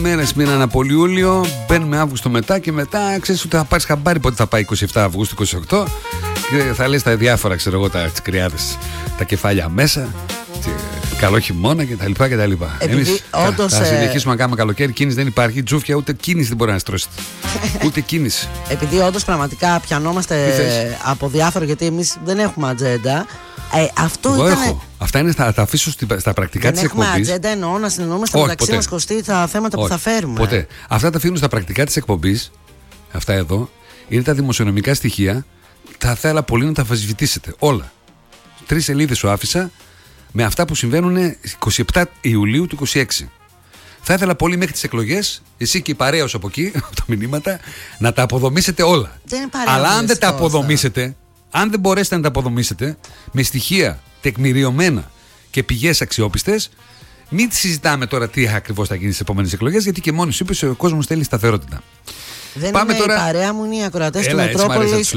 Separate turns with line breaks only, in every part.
Μέρες μείναν από Ιούλιο, μπαίνουμε Αύγουστο μετά και μετά ξέρεις ότι θα πάρεις χαμπάρι πότε θα πάει 27 Αυγούστου, 28 και θα λες τα διάφορα, ξέρω εγώ, τις κρυάδες, τα κεφάλια μέσα, καλό χειμώνα κτλ. Εμείς θα συνεχίσουμε να κάνουμε καλοκαίρι, κίνηση δεν υπάρχει, τζούφια ούτε κίνηση δεν μπορεί να στρώσετε. Ούτε κίνηση.
Επειδή όντως πραγματικά πιανόμαστε από διάφορα, γιατί εμείς δεν έχουμε ατζέντα. Αυτό
εγώ
ήταν...
έχω. Αυτά είναι, θα τα αφήσω στα πρακτικά της εκπομπής.
Δεν έχουμε ατζέντα, εννοώ να συνεννοούμαστε μεταξύ μας, Κωστή, τα θέματα που θα φέρουμε.
Ποτέ. Αυτά τα αφήνω στα πρακτικά της εκπομπής. Αυτά εδώ είναι τα δημοσιονομικά στοιχεία. Θα ήθελα πολύ να τα αμφισβητήσετε όλα. 3 σελίδες σου άφησα με αυτά που συμβαίνουν 27 Ιουλίου του 26. Θα ήθελα πολύ μέχρι τις εκλογές, εσύ και η παρέα σου από εκεί, τα μηνύματα, να τα αποδομήσετε όλα. Αλλά αν δεν τα αποδομήσετε, αν δεν μπορέσετε να τα αποδομήσετε με στοιχεία τεκμηριωμένα και πηγές αξιόπιστες, μην συζητάμε τώρα τι ακριβώς θα γίνει στις επόμενες εκλογές, γιατί και μόνοι σου είπες ο κόσμος θέλει σταθερότητα.
Δεν είναι τώρα... η παρέα μου, είναι οι ακροατές του Μετρόπολης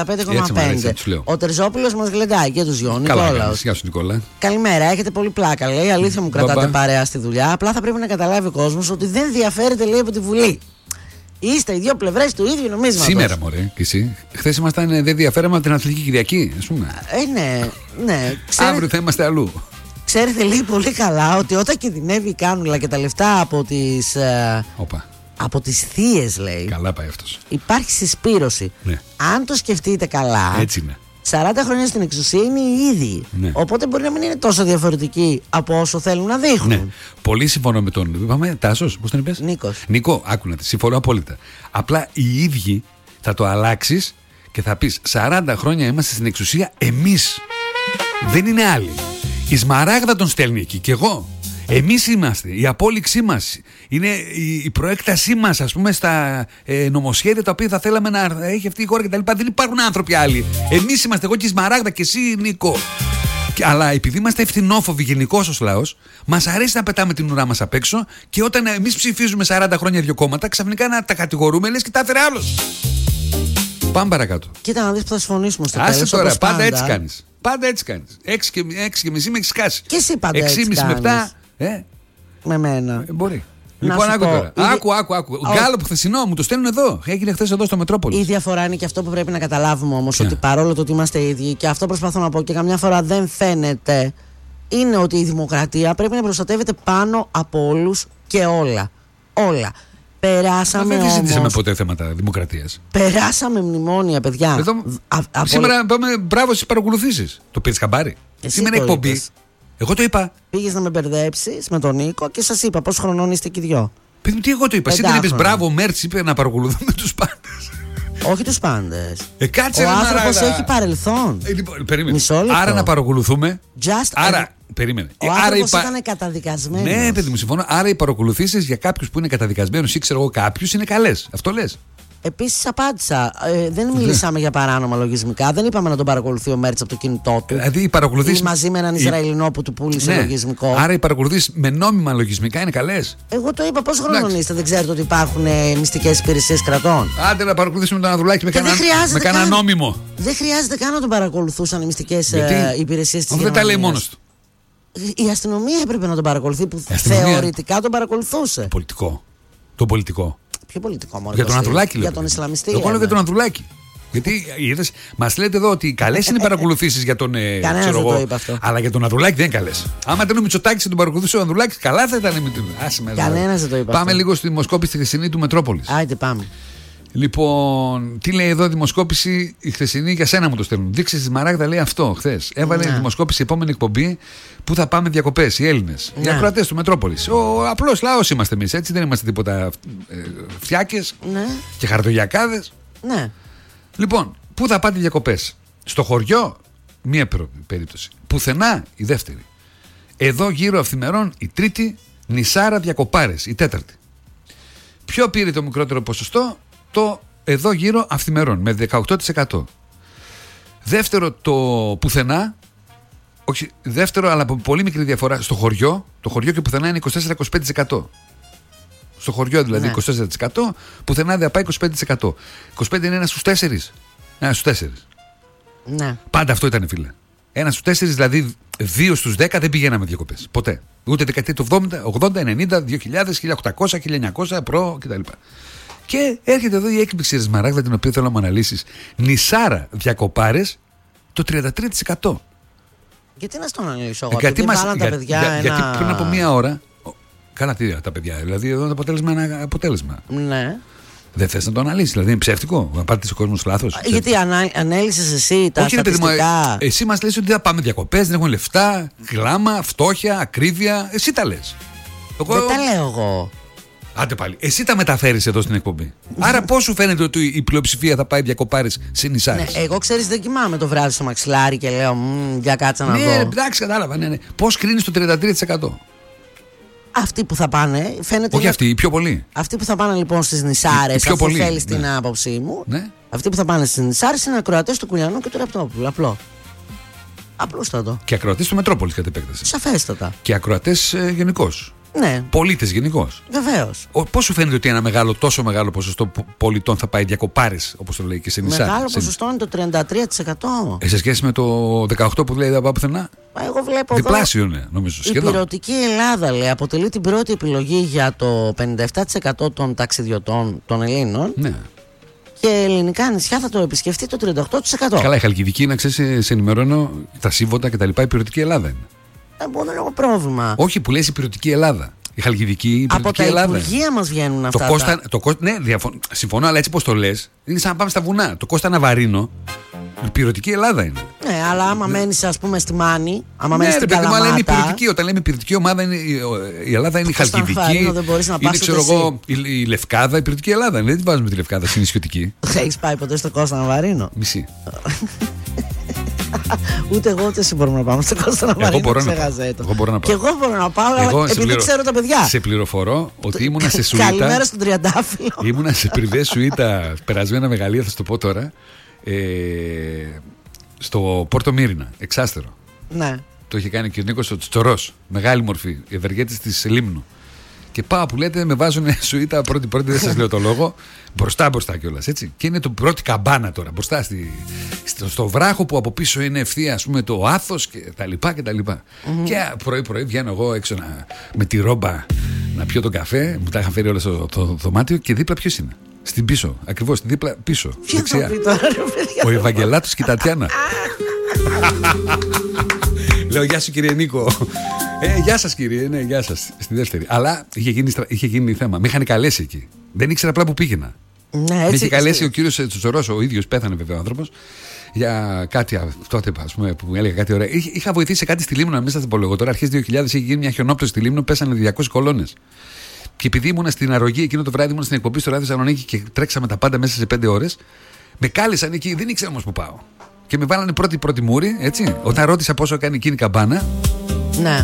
95,5. Ο Τερζόπουλος μας γλεντάει και τους δυο. Νικόλαος.
Γεια σου, Νικόλα.
Καλημέρα, έχετε πολύ πλάκα. Λέει, αλήθεια μου κρατάτε παρέα στη δουλειά. Απλά θα πρέπει να καταλάβει ο κόσμος ότι δεν διαφέρεται, λέει, από τη Βουλή. Είστε οι δύο πλευρές του ίδιου νομίσματος.
Σήμερα, μωρέ, και εσύ. Χθες ήμασταν, δεν διαφέραμε από την Αθλητική Κυριακή, ας πούμε.
Ναι.
Αύριο θα είμαστε αλλού.
Ξέρετε, λέει πολύ καλά ότι όταν κινδυνεύει η κάνουλα και τα λεφτά από τις. Από τις θείες, λέει.
Καλά πάει αυτός.
Υπάρχει συσπήρωση.
Ναι.
Αν το σκεφτείτε καλά.
Έτσι είναι.
40 χρόνια στην εξουσία είναι οι ίδιοι.
Ναι.
Οπότε μπορεί να μην είναι τόσο διαφορετικοί από όσο θέλουν να δείχνουν.
Ναι. Πολύ συμφωνώ με τον. Είπαμε, Τάσος, πώς τον είπες? Νίκο, άκου να τη. Συμφωνώ απόλυτα. Απλά οι ίδιοι θα το αλλάξεις και θα πεις 40 χρόνια είμαστε στην εξουσία εμείς. Δεν είναι άλλοι. Η Σμαράγδα τον στέλνει εκεί και εγώ. Εμείς είμαστε, η απόλυξή μας είναι η προέκτασή μας, ας πούμε, στα νομοσχέδια τα οποία θα θέλαμε να έχει αυτή η χώρα κτλ. Δεν υπάρχουν άνθρωποι άλλοι. Εμείς είμαστε, εγώ και η Σμαράγδα και εσύ, Νίκο. Αλλά επειδή είμαστε ευθυνόφοβοι γενικώς ως λαός, μας αρέσει να πετάμε την ουρά μας απ' έξω και όταν εμείς ψηφίζουμε 40 χρόνια 2 κόμματα, ξαφνικά να τα κατηγορούμε, λες και τα έφερε άλλος. Πάμε παρακάτω.
Κοίτα να δεις που θα συμφωνήσουμε στο τέλος.
Άσε τώρα, πάντα έτσι κάνεις. Πάντα έτσι κάνεις. 6 και μισή με έχεις σκάσει.
Και εσύ πάντα έτσι κάνεις.
6,5 με 7.
Με μένα.
Μπορεί. Λοιπόν, άκου τώρα. Άκου. Γκάλο που χθεσινό μου το στέλνουν εδώ. Έγινε χθες εδώ στο Μετρόπολη.
Η διαφορά είναι και αυτό που πρέπει να καταλάβουμε όμως. Ότι παρόλο το ότι είμαστε ίδιοι, και αυτό προσπαθώ να πω και καμιά φορά δεν φαίνεται, είναι ότι η δημοκρατία πρέπει να προστατεύεται πάνω από όλους και όλα. Όλα. Περάσαμε.
Δεν συζητήσαμε ποτέ θέματα δημοκρατίας.
Περάσαμε μνημόνια, παιδιά.
Σήμερα πάμε μπράβο στις παρακολουθήσεις. Το πήρες χαμπάρι? Σήμερα εκπομπή. Εγώ το είπα.
Πήγες να με μπερδέψεις με τον Νίκο και σας είπα πόσο χρονών είστε και οι δυο.
Παιδί μου, τι εγώ το είπα. Εσύ δεν είπες μπράβο, ο Μέρτς είπε να παρακολουθούμε τους πάντες.
Όχι τους πάντες.
Κάτσε,
ο άνθρωπος έχει παρελθόν.
Περίμενε. Άρα να παρακολουθούμε. Περίμενε.
Ο άνθρωπος ήταν καταδικασμένος.
Ναι, παιδί μου, συμφωνώ. Άρα οι παρακολουθήσεις για κάποιους που είναι καταδικασμένους ή ξέρω εγώ κάποιους είναι καλές. Αυτό λες?
Επίσης απάντησα. Δεν μιλήσαμε για παράνομα λογισμικά. Δεν είπαμε να τον παρακολουθεί ο Μέρτς από το κινητό του.
Δηλαδή οι παρακολουθήσεις.
Ή μαζί με έναν Ισραηλινό που του πούλησε λογισμικό.
Άρα οι παρακολουθήσεις με νόμιμα λογισμικά είναι καλές.
Εγώ το είπα. Πόσο χρόνο είστε? Δεν ξέρετε ότι υπάρχουν μυστικές υπηρεσίες κρατών?
Άντε να παρακολουθήσουμε τον Ανδρουλάκη με κανένα νόμιμο.
Δεν χρειάζεται καν να τον παρακολουθούσαν οι μυστικές υπηρεσίες της Γερμανίας.
Δεν τα λέει μόνος του.
Η αστυνομία έπρεπε να τον παρακολουθεί, που θεωρητικά τον παρακολουθούσε.
Το πολιτικό.
Ποιο πολιτικό, μόνο?
Για τον Ανδρουλάκη,
για τον Ισλαμιστή.
Εγώ λέω για τον Ανδρουλάκη. Γιατί μας λέτε εδώ ότι καλές είναι οι παρακολουθήσεις για τον.
Κανένας δεν το είπε αυτό.
Αλλά για τον Ανδρουλάκη δεν είναι καλές. Άμα ήταν ο Μητσοτάκης και τον παρακολουθούσε ο Ανδρουλάκης, καλά θα ήταν.
Κανένας δεν το είπε.
Πάμε λίγο στη δημοσκόπηση στη χθεσινή του Μετρόπολης.
Άιντε, πάμε.
Λοιπόν, τι λέει εδώ δημοσκόπηση η χθεσινή, για σένα μου το στέλνουν. Δείξε στη Μαράγδα, λέει αυτό χθες. Έβαλε δημοσκόπηση η επόμενη εκπομπή που θα πάμε διακοπές, οι Έλληνες. Οι ακροατές του Μετρόπολης. Ο απλός λαός είμαστε εμείς, έτσι. Δεν είμαστε τίποτα φτιάκες και χαρτογιακάδες.
Ναι.
Λοιπόν, πού θα πάτε διακοπές? Στο χωριό, μία περίπτωση. Πουθενά, η δεύτερη. Εδώ γύρω αυθημερών, η τρίτη. Νησάρα διακοπάρες, η τέταρτη. Ποιο πήρε το μικρότερο ποσοστό? Το εδώ γύρω αυθημερών με 18%. Δεύτερο το πουθενά. Όχι, δεύτερο, αλλά από πολύ μικρή διαφορά στο χωριό. Το χωριό και πουθενά είναι 24-25%. Στο χωριό δηλαδή 24%, πουθενά δεν πάει 25%. 25 είναι 1 στους 4. 1 στους 4.
Ναι.
Πάντα αυτό ήταν, φίλε. 1 στους 4, δηλαδή 2 στους 10 δεν πηγαίναμε διακοπές. Ποτέ. Ούτε δεκαετία του 80, 90, 2000, 1800, 1900, προ κτλ. Και έρχεται εδώ η έκπληξη της Μαράγδα, την οποία θέλω να μου αναλύσεις. Νησάρα διακοπάρες το 33%.
Γιατί να στον αναλύσω εγώ, γιατί βάλαν τα παιδιά
γιατί πριν από μία ώρα. Καλά, τι τα παιδιά, δηλαδή εδώ το αποτέλεσμα είναι ένα αποτέλεσμα.
Ναι.
Δεν θες να το αναλύσεις, δηλαδή είναι ψεύτικο, να πάρει ο κόσμος λάθος.
Γιατί ανέλυσες εσύ τα στατιστικά.
Εσύ μας λες ότι θα πάμε διακοπές, δεν έχουμε λεφτά, κλάμα, φτώχεια, ακρίβεια. Εσύ τα λες.
Δεν τα λέω εγώ.
Άντε πάλι. Εσύ τα μεταφέρεις εδώ στην εκπομπή. Άρα πώς σου φαίνεται ότι η πλειοψηφία θα πάει διακοπάρεις σε νησάρες?
Ναι, εγώ ξέρεις δεν κοιμάμαι το βράδυ στο μαξιλάρι και λέω για κάτσα να δω.
Ναι, εντάξει, κατάλαβα. Ναι. Πώς κρίνεις το 33%?
Αυτοί που θα πάνε, φαίνεται.
Όχι αυτοί, οι πιο πολλοί.
Αυτοί που θα πάνε λοιπόν στις νησάρες, αφού θέλεις την άποψή μου.
Ναι.
Αυτοί που θα πάνε στις νησάρες είναι ακροατές του Κουλιανού και του Ραπτόπουλου. Απλό. Απλούστατο.
Και ακροατές του Μετρόπολης κατ' επέκταση.
Σαφέστατα.
Και ακροατές γενικώς.
Ναι.
Πολίτες γενικώς.
Βεβαίως.
Πώς σου φαίνεται ότι ένα τόσο μεγάλο ποσοστό πολιτών θα πάει διακοπάρες, όπως το λέει και σε νησάρες?
Μεγάλο ποσοστό είναι το 33%.
Σε σχέση με το 18% που λέει δεν πάω πουθενά.
Εγώ βλέπω
διπλάσιο είναι, νομίζω.
Η πυρωτική Ελλάδα, λέει, αποτελεί την πρώτη επιλογή για το 57% των ταξιδιωτών των Ελλήνων.
Ναι.
Και ελληνικά νησιά θα το επισκεφτεί το 38%.
Καλά, η Χαλκιδική, να ξέρεις, σε ενημερώνω, τα Σύβοτα κτλ. Η πυρωτική Ελλάδα είναι.
Δεν έχω πρόβλημα.
Όχι, που λες η πυρωτική Ελλάδα. Η Χαλκιδική, η πυρωτική Ελλάδα.
Από τα Υπουργεία μας βγαίνουν αυτά.
Ναι, συμφωνώ, αλλά έτσι πως το λες, είναι σαν να πάμε στα βουνά. Το Κώστα Ναβαρίνο, η πυρωτική Ελλάδα είναι.
Ναι, αλλά άμα μένεις, ας πούμε, στη Μάνη, άμα μένεις στην
Καλαμάτα.
Καλαμάτα.
Αλλά είναι η πυρωτική. Όταν λέμε πυρωτική ομάδα, είναι η Ελλάδα είναι η Χαλκιδική. Είναι, ξέρω εγώ, η Λευκάδα, η πυρωτική Ελλάδα. Δεν τη βάζουμε τη Λευκάδα, είναι νησιωτική.
Έχεις πάει ποτέ στο Κώστα Ναβαρίνο?
Μισή.
Ούτε εγώ ούτε εσύ μπορούμε να πάμε στο Κώστα Ναβαρίνο.
Εγώ μπορώ να πάω.
Και εγώ μπορώ να πάω, αλλά επειδή ξέρω τα παιδιά.
Σε πληροφορώ ότι ήμουνα σε σουίτα.
Καλημέρα στον Τριαντάφυλλο.
Ήμουνα σε πριβέ σουίτα, περασμένα μεγαλεία, θα σου το πω τώρα. Στο Πόρτο Μύρινα, εξάστερο.
Ναι.
Το είχε κάνει και ο Νίκος ο Τσορός. Μεγάλη μορφή, ευεργέτης της Λίμνου. Και πάω που λέτε, με βάζουν σουίτα πρώτη, δεν σας λέω το λόγο. Μπροστά κιόλας, έτσι. Και είναι το πρώτη καμπάνα τώρα, μπροστά στο βράχο που από πίσω είναι ευθεία, ας πούμε, το Άθος και τα λοιπά και τα λοιπά. Και πρωί βγαίνω εγώ έξω με τη ρόμπα να πιω τον καφέ, μου τα είχα φέρει όλα στο δωμάτιο και δίπλα ποιος είναι? Στην πίσω, ακριβώς, στην δίπλα πίσω. Δεξιά. Ο Ευαγγελάτος και η Τατιάνα. Λέω γεια σου κύριε Νίκο. Γεια σας κύριε, ναι, γεια σας. Στη δεύτερη. Αλλά είχε γίνει θέμα. Με είχαν καλέσει εκεί. Δεν ήξερα απλά που πήγαινα.
Ναι,
με είχε καλέσει ο κύριος Τσορός, ο ίδιος, πέθανε βέβαια ο άνθρωπος, για κάτι τότε, ας πούμε, που μου έλεγε κάτι ωραία. Είχα βοηθήσει σε κάτι στη Λίμνο, μέσα στην πω τώρα. Αρχές 2000 είχε γίνει μια χιονόπτωση στη Λίμνο, πέσανε 200 κολόνες. Και επειδή ήμουνα στην αρρωγή εκείνο το βράδυ, ήμουνα στην εκπομπή στο ράδιο Θεσσαλονίκη και τρέξαμε τα πάντα μέσα σε 5 ώρες, με κάλεσαν εκεί, δεν ήξερα όμως που πάω. Και με βάλανε πρώτη μούρη, έτσι. Όταν ρώτησα πόσο έκανε εκείνη η καμπάνα.
Ναι.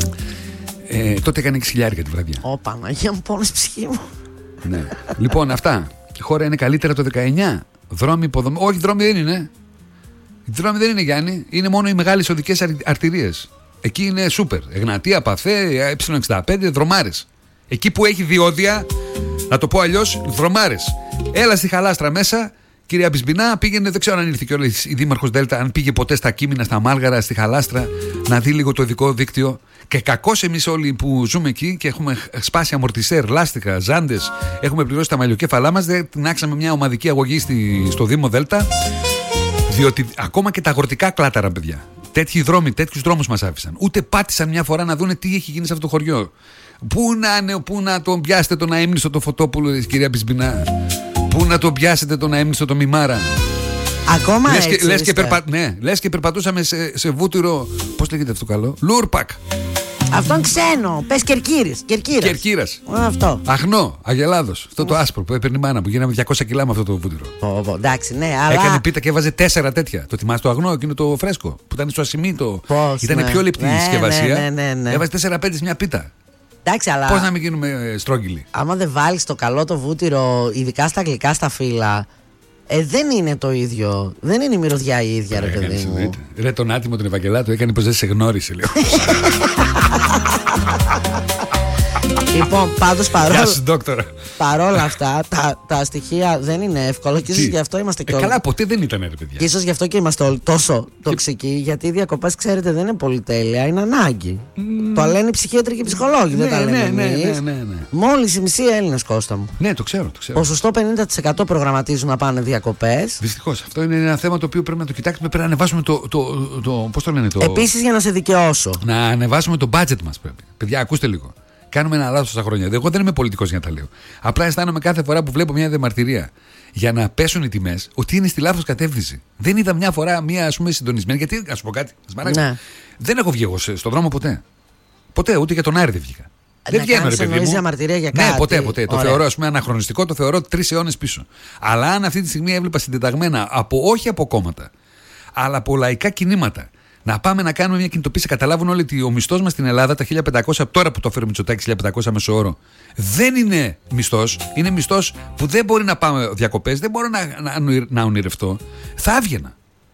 Τότε έκανε 6.000 τη βραδιά.
Ω Παναγία μου, πόνες ψυχή μου.
Ναι. Λοιπόν, αυτά. Η χώρα είναι καλύτερα το 19. Δρόμοι, υποδομές. Όχι, δρόμοι δεν είναι. Οι δρόμοι δεν είναι, Γιάννη. Είναι μόνο οι μεγάλες οδικές αρτηρίες. Εκεί είναι σούπερ. Εγνατία, Παθέ, Ε65, δρομάρες. Εκεί που έχει διόδια, να το πω αλλιώς, δρομάρες. Έλα στη Χαλάστρα μέσα. Κυρία Μπισμπινά, πήγαινε, δεν ξέρω αν ήρθε κιόλας η Δήμαρχος Δέλτα, αν πήγε ποτέ στα Κείμηνα, στα Μάλγαρα, στη Χαλάστρα, να δει λίγο το οδικό δίκτυο. Και κακώς εμείς όλοι που ζούμε εκεί και έχουμε σπάσει αμορτισέρ, λάστιχα, ζάντες, έχουμε πληρώσει τα μαλλιοκέφαλά μας, δεν τεινάξαμε μια ομαδική αγωγή στο Δήμο Δέλτα, διότι ακόμα και τα αγροτικά κλάταραν, παιδιά. Τέτοιους δρόμους μας άφησαν. Ούτε πάτησαν μια φορά να δούνε τι έχει γίνει σε αυτό το χωριό. Πού να τον πιάσετε τον αείμνηστο το Φωτόπουλο, κυρία Μπισμπινά. Πού να τον πιάσετε τον αείμνηστο το Μημάρα.
Ακόμα έτσι.
Λες και περπατούσαμε σε βούτυρο. Πώς λέγεται αυτό καλό? Λούρπακ.
Αυτόν ξένο. Πες Κερκύρας.
Αυτό. Αγνό, Αγελάδος. Αυτό το άσπρο που έπαιρνε η μάνα που γίναμε 200 κιλά με αυτό το βούτυρο.
Εντάξει, ναι, αλλά.
Έκανε πίτα και έβαζε 4 τέτοια. Το θυμάσαι το αγνό, εκείνο το φρέσκο που ήταν στο ασημίτο. Ήταν πιο λεπτή η συσκευασία.
Ναι.
Έβαζε 4-5 σε μια πίτα.
Εντάξει, αλλά.
Πώς να μην γίνουμε στρόγγυλοι?
Άμα δεν βάλεις το καλό το βούτυρο, ειδικά στα γλυκά, στα φύλλα, δεν είναι το ίδιο. Δεν είναι η μυρωδιά η ίδια, ρε παιδί μου.
Ρε τον άτιμο τον Ευαγγελάτο έκανε πως δεν σε γνώρισε, λέω.
Λοιπόν, πάντως
παρόλα
αυτά, τα στοιχεία δεν είναι εύκολα και ίσως γι' αυτό είμαστε και όλοι.
Καλά, ποτέ δεν ήταν, ρε παιδιά.
Και ίσως γι' αυτό και είμαστε όλοι τόσο τοξικοί, γιατί οι διακοπές, ξέρετε, δεν είναι πολυτέλεια, είναι ανάγκη. Το λένε οι ψυχίατροι και οι ψυχολόγοι, δεν τα λέμε εμείς.
Ναι.
Μόλις οι μισοί Έλληνες, Κώστα μου.
Ναι, το ξέρω.
Ποσοστό 50% προγραμματίζουν να πάνε διακοπές.
Δυστυχώς. Αυτό είναι ένα θέμα το οποίο πρέπει να το κοιτάξουμε. Πρέπει να ανεβάσουμε πώς το λένε το.
Επίσης, για να σε δικαιώσω.
Να ανεβάσουμε το budget μας πρέπει. Παιδιά, ακούστε λίγο. Κάνουμε ένα λάθος στα χρόνια. Εγώ δεν είμαι πολιτικός για να τα λέω. Απλά αισθάνομαι κάθε φορά που βλέπω μια διαμαρτυρία για να πέσουν οι τιμές ότι είναι στη λάθος κατεύθυνση. Δεν είδα μια φορά μια, ας πούμε, συντονισμένη. Γιατί, να σου πω κάτι, ναι. Δεν έχω βγει εγώ στον δρόμο ποτέ. Ποτέ, ούτε για τον Άρη δεν βγήκα. Δεν βγαίνω, ρε παιδί μου.
Διαμαρτυρία για κάτι.
Ναι, ποτέ. Το θεωρώ, ας πούμε, αναχρονιστικό, το θεωρώ 3 αιώνες πίσω. Αλλά αν αυτή τη στιγμή έβλεπα συντεταγμένα όχι από κόμματα, αλλά από λαϊκά κινήματα, να πάμε να κάνουμε μια κινητοποίηση, καταλάβουν όλοι ότι ο μισθός μας στην Ελλάδα, τα 1.500, τώρα που το φέρει ο Μητσοτάκης, 1.500 μέσο όρο, δεν είναι μισθός. Είναι μισθός που δεν μπορεί να πάμε διακοπές, δεν μπορώ να ονειρευτώ. Θα έβγαινα.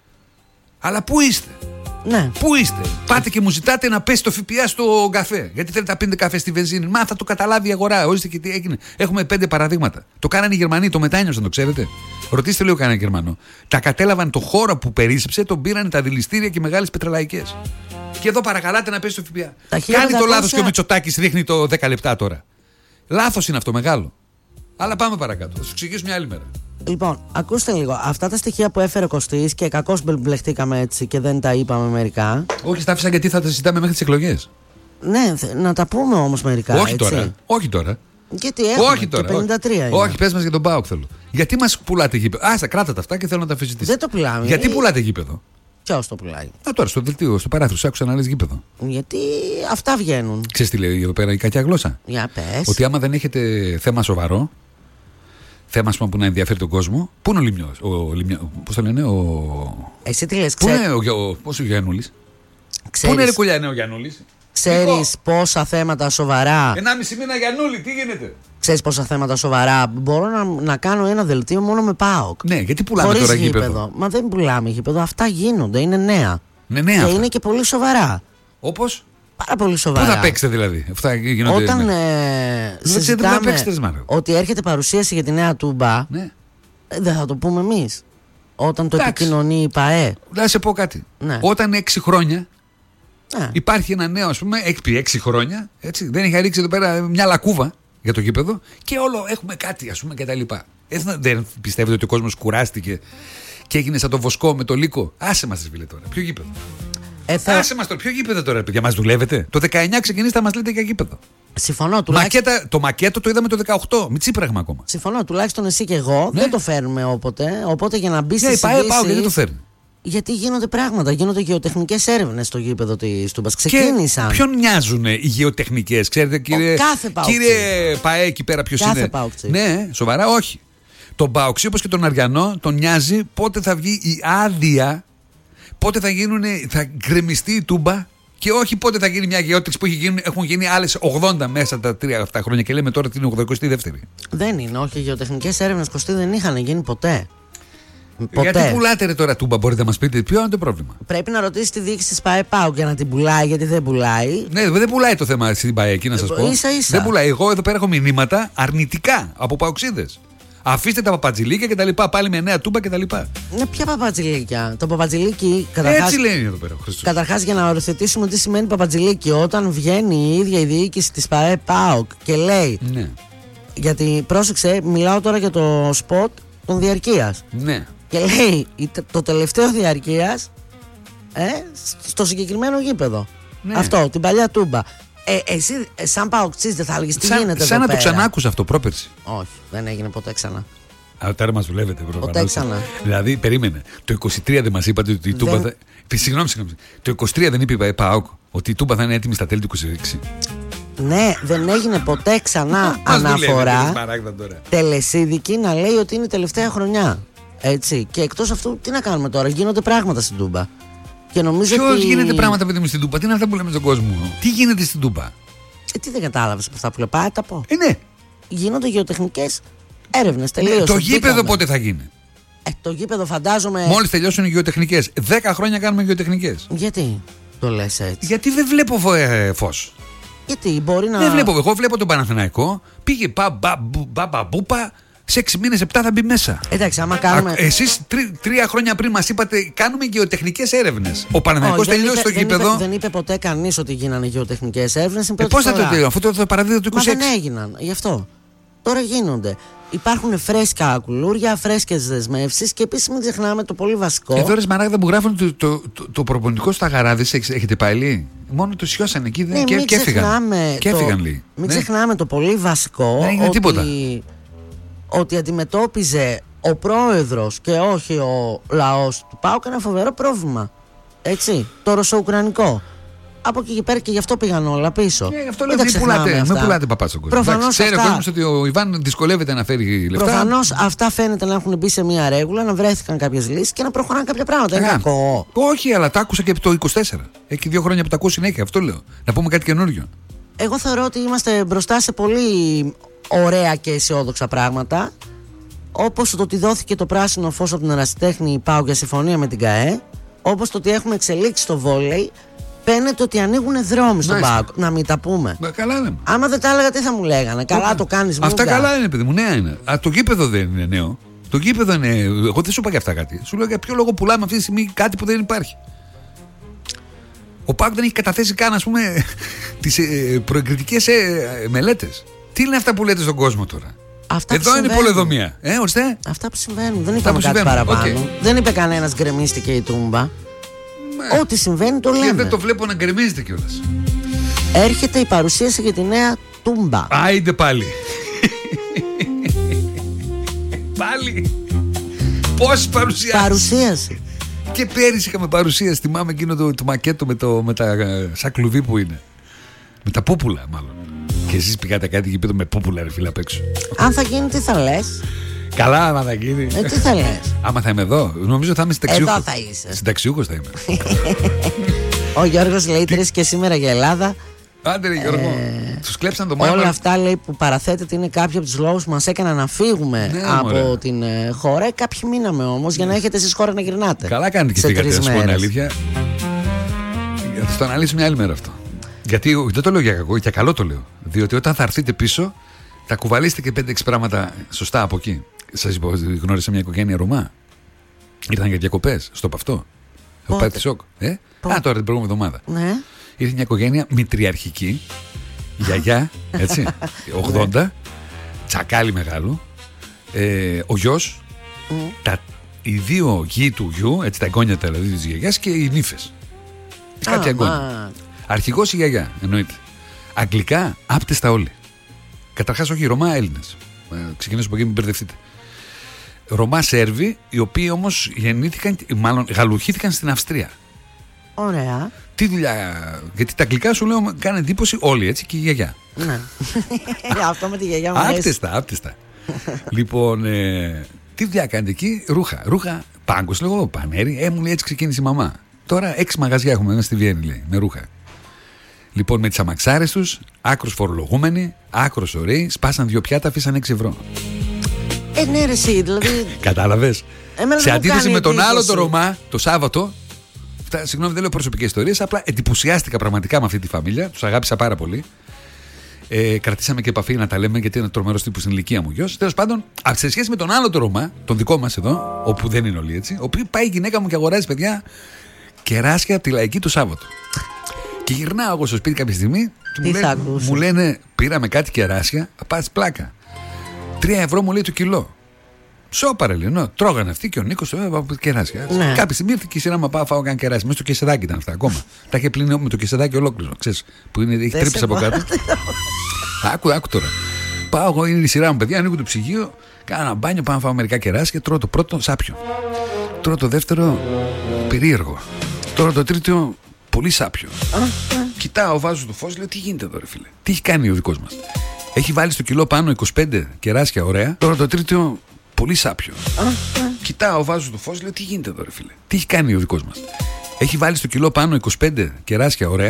Αλλά πού είστε?
Ναι.
Πού είστε? Πάτε και μου ζητάτε να πέσει το ΦΠΑ στο καφέ. Γιατί θέλετε να πίνετε καφέ στη βενζίνη. Μα θα το καταλάβει η αγορά. Ορίστε και τι έγινε. Έχουμε 5 παραδείγματα. Το κάνανε οι Γερμανοί, το μετάνιωσαν, το ξέρετε. Ρωτήστε λίγο κανένα Γερμανό. Τα κατέλαβαν το χώρο που περίσσεψε, τον πήραν τα δηληστήρια και οι μεγάλες πετρελαϊκές. Και εδώ παρακαλάτε να πέσει το ΦΠΑ. Κάνει το λάθος και ο Μητσοτάκης ρίχνει το 10 λεπτά τώρα. Λάθος είναι αυτό μεγάλο. Αλλά πάμε παρακάτω. Θα σου εξηγήσω μια άλλη μέρα.
Λοιπόν, ακούστε λίγο. Αυτά τα στοιχεία που έφερε ο Κωστής και κακώς μπλεχτήκαμε έτσι και δεν τα είπαμε μερικά.
Όχι, τα άφησα γιατί θα τα συζητάμε μέχρι τις εκλογές.
Ναι, να τα πούμε όμως μερικά.
Όχι
έτσι.
τώρα. Όχι τώρα.
Γιατί έχουμε
όχι τώρα,
το 53 είναι.
Όχι, πες μας για τον ΠΑΟΚ θέλω. Γιατί μας πουλάτε γήπεδο? Άστα, κράτα τα αυτά και θέλω να τα αφισβητήσεις.
Δεν το πουλάμε.
Γιατί πουλάτε γήπεδο?
Ποιος το πουλάει?
Τώρα στο δελτίο, στο παράθυρο, σ' άκουσα να λες γήπεδο.
Γιατί αυτά βγαίνουν.
Ξέρεις τι λέει εδώ πέρα η κακιά γλώσσα?
Για πες.
Ότι άμα δεν έχετε θέμα σοβαρό, θέμα που να ενδιαφέρει τον κόσμο, πού είναι ο Λιμιός? Πώς το λένε,
Εσύ τι λες,
πού είναι πώς ο Γιαννούλης? Πού είναι ρε κουλιά, είναι ο Γιαννούλης?
Ξέρεις πόσα θέματα σοβαρά.
1,5 μήνα Γιαννούλη, τι γίνεται?
Ξέρεις πόσα θέματα σοβαρά. Μπορώ να κάνω ένα δελτίο μόνο με ΠΑΟΚ.
Ναι, γιατί πουλάμε τώρα γήπεδο?
Μα δεν πουλάμε γήπεδο. Αυτά γίνονται, είναι νέα.
Ναι, νέα.
Και είναι και πολύ σοβαρά.
Όπως?
Πάρα πολύ σοβαρά.
Πού θα παίξετε δηλαδή? Αυτά γίνονται.
Όταν συζητάμε ότι έρχεται παρουσίαση για τη νέα Τούμπα, ναι. Δεν θα το πούμε εμείς. Όταν το επικοινωνεί η ΠΑΕ.
Να σε πω κάτι.
Ναι.
Όταν 6 χρόνια υπάρχει ένα νέο, ας πούμε, 6 χρόνια, έτσι, δεν είχε ρίξει εδώ πέρα μια λακκούβα για το γήπεδο και όλο έχουμε κάτι, ας πούμε, κτλ. Δεν πιστεύετε ότι ο κόσμος κουράστηκε και έγινε σαν το Βοσκό με το Λύκο? Άσε μας, φίλε, τώρα. Ποιο γήπεδο? Άσε μας τώρα, ποιο γήπεδο τώρα, παιδιά, μας δουλεύετε? Το 19 ξεκινήσετε να μας λέτε για γήπεδο.
Συμφωνώ, τουλάχιστον.
Το μακέτο το είδαμε το 18, μη τσίπραγμα ακόμα.
Συμφωνώ, τουλάχιστον εσύ και εγώ δεν το φέρνουμε όποτε. Οπότε για να μπει στη
συζήτηση. Γιατί το φέρνει?
Γιατί γίνονται πράγματα, γίνονται γεωτεχνικές έρευνες στο γήπεδο της Τούμπας. Ξεκίνησαν.
Ποιον νοιάζουν οι γεωτεχνικές, ξέρετε, κύριε ΠΑΕ εκεί πέρα, ποιος είναι?
Κάθε Παοξή.
Ναι, σοβαρά, όχι. Τον Παοξή, όπως και τον Αριανό, τον νοιάζει πότε θα βγει η άδεια, πότε θα γκρεμιστεί η Τούμπα και όχι πότε θα γίνει μια γεώτρηση που έχουν γίνει άλλες 80 μέσα τα 3 αυτά χρόνια και λέμε τώρα ότι είναι 82η.
Δεν είναι, όχι. Οι γεωτεχνικές έρευνες, Κωστή, δεν είχαν γίνει ποτέ.
Γιατί πουλάτε ρε τώρα Τούμπα, μπορείτε να μας πείτε ποιο είναι το πρόβλημα?
Πρέπει να ρωτήσει τη διοίκηση της ΠΑΕ ΠΑΟΚ για να την πουλάει, γιατί δεν πουλάει.
Ναι, δεν πουλάει το θέμα στην ΠΑΕ εκεί, να σας πω.
Ίσα-ίσα.
Δεν πουλάει. Εγώ εδώ πέρα έχω μηνύματα αρνητικά από παοξίδες. Αφήστε τα παπατζηλίκια και τα λοιπά. Πάλι με νέα Τούμπα και τα λοιπά.
Ναι, ποια παπατζηλίκια? Το παπατζηλίκι. Καταρχάς,
έτσι λένε εδώ πέρα ο Χριστός.
Καταρχάς, για να οριοθετήσουμε τι σημαίνει παπατζηλίκι, όταν βγαίνει η ίδια η διοίκηση της ΠΑΕ ΠΑΟΚ και λέει.
Ναι.
Γιατί πρόσεξε, μιλάω τώρα για το σποτ των διαρκείας.
Ναι.
Και λέει το τελευταίο διαρκείας στο συγκεκριμένο γήπεδο. Ναι. Αυτό, την παλιά Τούμπα. Εσύ, σαν παοξής, δεν θα έλεγες τι γίνεται?
Σαν να το ξανάκουσα αυτό πρόπερση.
Όχι, δεν έγινε ποτέ ξανά.
Τώρα μας δουλεύετε,
ποτέ ξανά.
Δηλαδή, περίμενε. Το 23 δεν μας είπατε ότι η Τούμπα θα. Συγγνώμη. Το 23 δεν είπε η ΠΑΟΚ ότι η Τούμπα θα είναι έτοιμη στα τέλη του 26?
Ναι, δεν έγινε ποτέ ξανά αναφορά τελεσίδικη να λέει ότι είναι η τελευταία χρονιά. Έτσι. Και εκτός αυτού, τι να κάνουμε τώρα? Γίνονται πράγματα στην Τούμπα.
Ποιος γίνεται πράγματα παιδί μου στην Τούμπα? Τι είναι αυτά που λέμε στον κόσμο? Τι γίνεται στην Τούμπα?
Τι δεν κατάλαβες από αυτά που λέω? Πάω τα πω.
Ναι.
Γίνονται γεωτεχνικές έρευνες. Τελείωσε.
Το γήπεδο πότε θα γίνει?
Το γήπεδο φαντάζομαι.
Μόλις τελειώσουν οι γεωτεχνικές. 10 χρόνια κάνουμε γεωτεχνικές.
Γιατί το λες έτσι?
Γιατί δεν βλέπω φως.
Γιατί μπορεί να.
Δεν βλέπω. Εγώ βλέπω τον Παναθηναϊκό. Πήγε μπαμπαμπούπα. Σε 6 μήνες, 7 θα μπει μέσα.
Εντάξει, άμα κάνουμε.
Εσείς 3 χρόνια πριν μας είπατε κάνουμε γεωτεχνικές έρευνες. Ο Παναθηναϊκός τελειώσει το γήπεδο.
Δεν είπε ποτέ κανείς ότι γίνανε γεωτεχνικές έρευνες.
Πώς θα το τελειώσει, αυτό το παραδίδω το 26.
Μα δεν έγιναν, γι' αυτό. Τώρα γίνονται. Υπάρχουν φρέσκα κουλούρια, φρέσκες δεσμεύσεις και επίσης μην ξεχνάμε το πολύ βασικό.
Εδώ ρε Σμαράγδα μου γράφουν το προπονητικό στα Γαράδες. Έχετε πάει? Μόνο το σιώσανε εκεί και έφυγαν λίγοι.
Μην ξεχνάμε το πολύ βασικό.
Δεν έγινε τίποτα.
Ότι αντιμετώπιζε ο πρόεδρος και όχι ο λαός του ΠΑΟΚ ένα φοβερό πρόβλημα. Έτσι, το ρωσο-ουκρανικό. Από εκεί και πέρα και γι' αυτό πήγαν όλα πίσω.
Γι' αυτό λέω μην πουλάτε παπά στον κόσμο.
Προφανώς
ξέρει ο κόσμος ότι ο Ιβάν δυσκολεύεται να φέρει λεφτά.
Προφανώς αυτά φαίνεται να έχουν μπει σε μια ρέγουλα, να βρέθηκαν κάποιες λύσεις και να προχωράνε κάποια πράγματα. Είναι κακό.
Όχι, αλλά τα άκουσα και από το 24. Έχει 2 χρόνια που τα ακούω συνέχεια. Αυτό λέω. Να πούμε κάτι καινούριο.
Εγώ θεωρώ ότι είμαστε μπροστά σε πολύ ωραία και αισιόδοξα πράγματα. Όπως το ότι δόθηκε το πράσινο φως από την ερασιτέχνη ΠΑΟΚ για συμφωνία με την ΚΑΕ. Όπως το ότι έχουμε εξελίξει το βόλεϊ. Φαίνεται ότι ανοίγουν δρόμοι στον ΠΑΟΚ. Να μην τα πούμε.
Καλά λέμε.
Άμα δεν τα έλεγα, τι θα μου λέγανε. Καλά το κάνεις.
Αυτά καλά είναι, παιδί μου. Νέα είναι. Το γήπεδο δεν είναι νέο. Το γήπεδο είναι. Εγώ δεν σου είπα για αυτά κάτι. Σου λέω για ποιο λόγο πουλάμε αυτή τη στιγμή κάτι που δεν υπάρχει. Ο ΠΑΟΚ δεν έχει καταθέσει καν, ας πούμε, τις προεγκριτικές μελέτες. Τι είναι αυτά που λέτε στον κόσμο τώρα? Εδώ είναι η πολεοδομία. Ορίστε.
Αυτά που συμβαίνουν. Δεν είπαμε κάτι παραπάνω. Δεν είπε κανένας γκρεμίστηκε η τούμπα. Ό,τι συμβαίνει το λέμε.
Και δεν το βλέπω να γκρεμίζεται κιόλας.
Έρχεται η παρουσίαση για τη νέα τούμπα.
Άιντε πάλι. Πάλι. Πώς παρουσίαση. Και πέρυσι είχαμε παρουσίαση. Θυμάμαι εκείνο το μακέτο με τα σαν κλουβί που είναι. Με τα πούπουλα μάλλον. Και εσείς πήγατε κάτι γήπεδο με πούπουλα ρε φίλε απ' έξω.
Αν θα γίνει τι θα λες?
Καλά, άμα θα γίνει.
Τι θα λες?
Άμα θα είμαι εδώ, νομίζω θα είμαι συνταξιούχος.
Εδώ θα είσαι.
Συνταξιούχος θα είμαι.
Ο Γιώργος λέει 3 και σήμερα για Ελλάδα.
Άντε ρε Γιώργο, τους κλέψαν το μάμα.
Όλα αυτά λέει που παραθέτεται είναι κάποιοι από τους λόγους που μας έκαναν να φύγουμε από την χώρα. Κάποιοι μείναμε όμως για να έχετε εσείς χώρα να γυρνάτε.
Καλά κάνετε και φύγατε, να σου πω την αλήθεια. Θα το αναλύσουμε μια άλλη μέρα αυτό. Γιατί δεν το λέω για κακό, για καλό το λέω. Διότι όταν θα έρθετε πίσω, θα κουβαλήσετε και 5-6 πράγματα σωστά από εκεί. Σας είπα, γνώρισα μια οικογένεια Ρωμά. Ήρθαν για διακοπές, στο Παυτό. Έχω πάει τη σοκ. Τώρα την προηγούμενη εβδομάδα.
Ναι.
Ήρθε μια οικογένεια μητριαρχική, γιαγιά, έτσι, 80, τσακάλι μεγάλο, ο γιος, οι 2 γη του γιου, έτσι τα εγγόνια δηλαδή της γιαγιάς και οι νύφες. Κάτι εγγόνια. Αρχηγός η γιαγιά, εννοείται. Αγγλικά, άπτεστα όλοι. Καταρχάς όχι Ρωμά, Έλληνες. Ξεκινήσω από εκεί, μην μπερδευτείτε. Ρωμά Σέρβοι, οι οποίοι όμως γεννήθηκαν, μάλλον γαλουχήθηκαν στην Αυστρία.
Ωραία.
Τι δουλειά, γιατί τα αγγλικά σου λέω κάνει εντύπωση όλοι έτσι και η γιαγιά.
Ναι. Αυτό με τη γιαγιά μου αρέσει.
Άπτεστα. Λοιπόν, τι δουλειά κάνετε εκεί? Ρούχα, πάγκος λέγω, πανέρι. Μου λέει έτσι ξεκίνησε η μαμά. Τώρα 6 μαγαζιά έχουμε μέσα στη Βιέννη, λέει, με ρούχα. Λοιπόν, με τις αμαξάρες τους, άκρος φορολογούμενοι, άκρος ωραίοι, σπάσαν 2 πιάτα, αφήσαν 6 ευρώ.
Ναι, ρε, εσύ, δηλαδή.
Κατάλαβες. Σε αντίθεση με τον άλλο το Ρωμά, το Σάββατο. Συγγνώμη, δεν λέω προσωπικές ιστορίες, απλά εντυπωσιάστηκα πραγματικά με αυτή τη φαμίλια. Τους αγάπησα πάρα πολύ. Κρατήσαμε και επαφή να τα λέμε, γιατί είναι τρομερός τύπος στην ηλικία μου γιος. Τέλος πάντων, σε σχέση με τον άλλο το Ρωμά, τον δικό μας εδώ, όπου δεν είναι όλοι έτσι, ο οποίος πάει η γυναίκα μου και αγοράζει, παιδιά, κεράσια από τη Λαϊκή το Σάββατο. Και γυρνάω εγώ στο σπίτι κάποια στιγμή και μου λένε, πήραμε κάτι κεράσια, θα πας πλάκα. 3 ευρώ μου λέει το κιλό. Σόπαρε λέει, τρώγανε αυτοί και ο Νίκος κεράσια. Ναι. Κάποια στιγμή ήρθε και η σειρά μου πάω φάω καν κεράσια. Μέσα στο κεσεδάκι ήταν αυτά ακόμα. Τα είχε πλύνει με το κεσεδάκι ολόκληρο. Ξέρεις, που έχει τρύψει από κάτω. Άκου τώρα. Πάω εγώ, είναι η σειρά μου, παιδιά, ανοίγω το ψυγείο, κάνω ένα μπάνιο, πάω να φάω μερικά κεράσια. Τρώω το πρώτο, σάπιο. Τρώω το δεύτερο, περίεργο. Τρώω το τρίτο, πολύ σάπιο. Κοιτάω, βάζω το φως, λέω τι γίνεται εδώ, ρε φίλε. Τι έχει κάνει ο δικός μας? Έχει βάλει στο κιλό πάνω 25 κεράσια, ωραία. Τώρα το τρίτο, πολύ σάπιο. Κοιτάω, βάζω το φως, λέω τι γίνεται εδώ, ρε φίλε. Τι έχει κάνει ο δικός μας? Έχει βάλει στο κιλό πάνω 25 κεράσια, ωραία.